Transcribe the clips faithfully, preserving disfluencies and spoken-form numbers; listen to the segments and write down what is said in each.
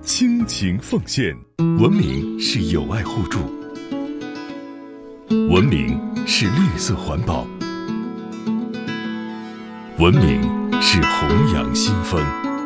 倾情奉献。文明是友爱互助，文明是绿色环保，文明是弘扬新风，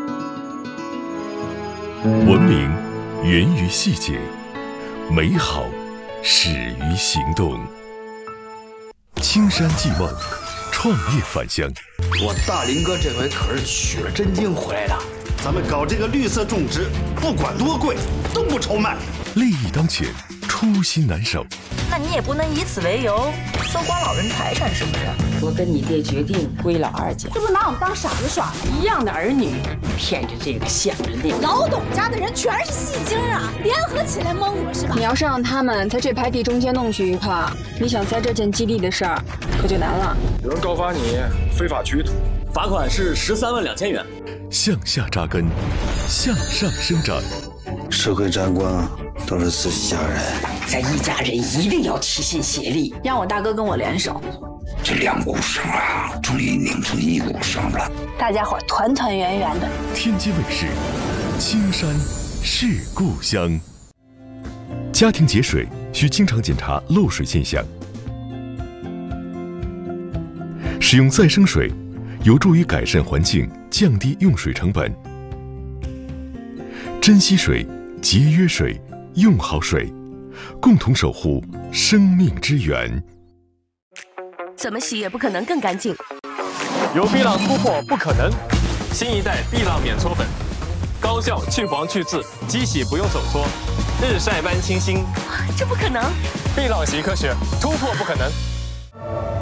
文明源于细节，美好始于行动。青山寄梦，创业返乡。 我大林哥这回可是取了真经回来的。 咱们搞这个绿色种植，不管多贵，都不愁卖。 利益当前，初心难守。 那你也不能以此为由搜刮老人财产，是不是？ 我跟你爹决定归老二家。 这不拿我们当傻子耍吗？ 一样的儿女，骗着这个想着那个。 老董家的人全是戏精啊，联合起来蒙我是吧？ 你要是让他们在这排地中间弄去一块，你想在这件基地的事儿可就难了。 有人告发你非法取土， 罚款是十三万两千元。 向下扎根，向上生长。 社会战官都是自己家人， 咱一家人一定要齐心协力， 让我大哥跟我联手。 这两股绳啊，终于拧成一股绳了。 大家伙团团圆圆的。 天津卫视，青山是故乡。家庭节水需经常检查漏水现象。使用再生水有助于改善环境，降低用水成本。珍惜水，节约水，用好水，共同守护生命之源。 怎么洗也不可能更干净。 有碧浪突破不可能，新一代碧浪免搓粉，高效去黄去渍，机洗不用手搓，日晒般清新。 这不可能！ 碧浪洗科学，突破不可能。